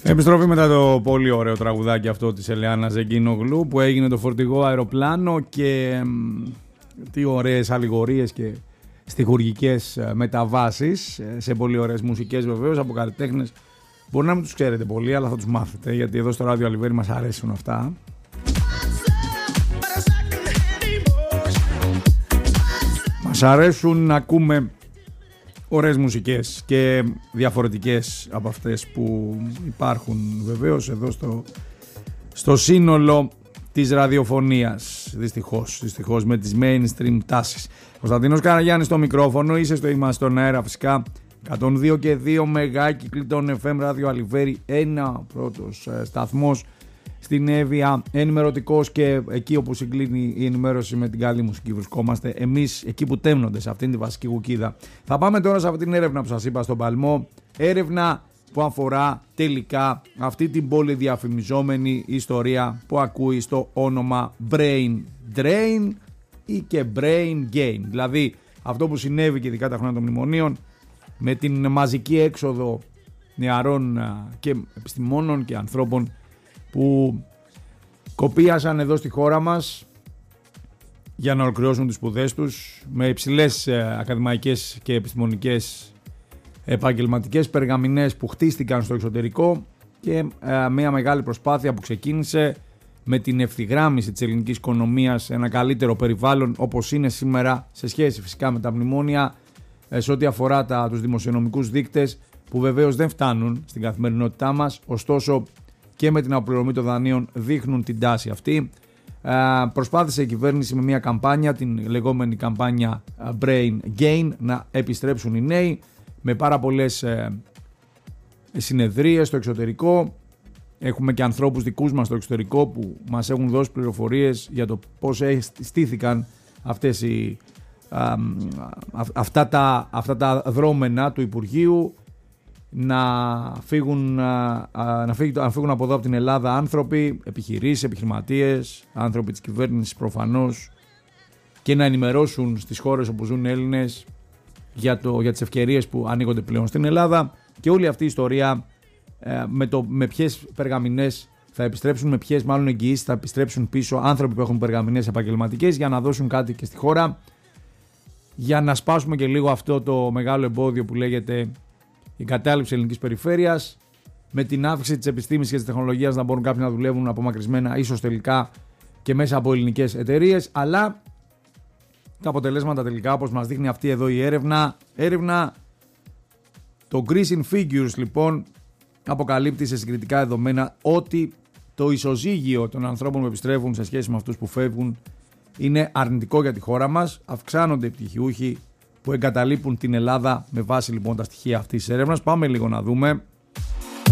Επιστροφή μετά το πολύ ωραίο τραγουδάκι αυτό της Ελεάνα Ζεγκίνογλου που έγινε το φορτηγό αεροπλάνο και τι ωραίες αλληγορίες και στιχουργικές μεταβάσεις σε πολύ ωραίες μουσικές βεβαίως από καλλιτέχνες. Μπορεί να μην τους ξέρετε πολύ, αλλά θα τους μάθετε, γιατί εδώ στο Ράδιο Αλιβέρι μας αρέσουν αυτά. Μας αρέσουν να ακούμε ωραίες μουσικές και διαφορετικές από αυτές που υπάρχουν βεβαίως εδώ στο σύνολο της ραδιοφωνίας, δυστυχώς με τις mainstream τάσεις. Κωνσταντίνος Καραγιάννης στο μικρόφωνο, είμαστε στον αέρα φυσικά 102 και 2 μεγάκυκλοι των FM Ράδιο Αλιβέρι, ένα πρώτος σταθμός στην Εύβοια, ενημερωτικός, και εκεί όπου συγκλίνει η ενημέρωση με την καλή μουσική βρισκόμαστε εμείς, εκεί που τέμνονται σε αυτήν τη βασική γουκίδα. Θα πάμε τώρα σε αυτή την έρευνα που σας είπα στον Παλμό, έρευνα που αφορά τελικά αυτή την πολυδιαφημιζόμενη ιστορία που ακούει στο όνομα Brain Drain ή και Brain Gain, δηλαδή αυτό που συνέβη και ειδικά τα χρόνια των μνημονίων με την μαζική έξοδο νεαρών και επιστημόνων και ανθρώπων που κοπίασαν εδώ στη χώρα μας για να ολοκληρώσουν τις σπουδές τους με υψηλές ακαδημαϊκές και επιστημονικές επαγγελματικές περγαμηνές που χτίστηκαν στο εξωτερικό και μια μεγάλη προσπάθεια που ξεκίνησε με την ευθυγράμμιση της ελληνικής οικονομίας σε ένα καλύτερο περιβάλλον όπως είναι σήμερα, σε σχέση φυσικά με τα μνημόνια, σε ό,τι αφορά τους δημοσιονομικούς δείκτες που βεβαίως δεν φτάνουν στην καθημερινότητά μας, ωστόσο και με την αποπληρωμή των δανείων δείχνουν την τάση αυτή. Προσπάθησε η κυβέρνηση με μια καμπάνια, την λεγόμενη καμπάνια Brain Gain, να επιστρέψουν οι νέοι με πάρα πολλές συνεδρίες στο εξωτερικό. Έχουμε και ανθρώπους δικούς μας στο εξωτερικό που μας έχουν δώσει πληροφορίες για το πώς στήθηκαν αυτά τα δρόμενα του Υπουργείου να φύγουν από εδώ από την Ελλάδα άνθρωποι, επιχειρήσεις, επιχειρηματίες, άνθρωποι της κυβέρνησης προφανώς, και να ενημερώσουν στις χώρες όπου ζουν Έλληνες για τις ευκαιρίες που ανοίγονται πλέον στην Ελλάδα. Και όλη αυτή η ιστορία με ποιες περγαμηνές θα επιστρέψουν, με ποιες μάλλον εγγυήσεις θα επιστρέψουν πίσω άνθρωποι που έχουν περγαμηνές επαγγελματικές για να δώσουν κάτι και στη χώρα, για να σπάσουμε και λίγο αυτό το μεγάλο εμπόδιο που λέγεται η κατάληψη ελληνικής περιφέρειας, με την αύξηση της επιστήμης και της τεχνολογίας να μπορούν κάποιοι να δουλεύουν απομακρυσμένα, ίσως τελικά και μέσα από ελληνικές εταιρείες, αλλά τα αποτελέσματα τελικά, όπως μας δείχνει αυτή εδώ η έρευνα, το Greece in Figures λοιπόν αποκαλύπτει σε συγκριτικά δεδομένα ότι το ισοζύγιο των ανθρώπων που επιστρέφουν σε σχέση με αυτούς που φεύγουν είναι αρνητικό για τη χώρα μας. Αυξάνονται οι πτυχιούχοι που εγκαταλείπουν την Ελλάδα με βάση λοιπόν τα στοιχεία αυτής της έρευνας. Πάμε λίγο να δούμε.